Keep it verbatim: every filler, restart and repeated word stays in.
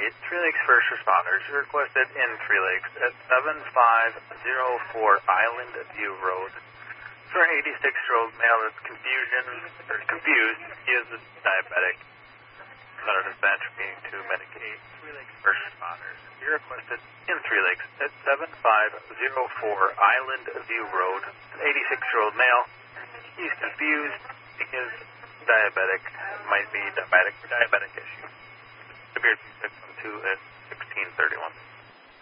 eight, Three Lakes First Responders. You're requested in Three Lakes at seven five zero four Island View Road. For an eighty-six-year-old male that's confusion, or confused, he is a diabetic. Not a dispatcher meeting to medicate Three Lakes First Responders. You're requested in Three Lakes at seven five zero four Island View Road. An eighty-six-year-old male. He's confused because diabetic might be diabetic for diabetic issue. Appears to be six one two at sixteen thirty-one.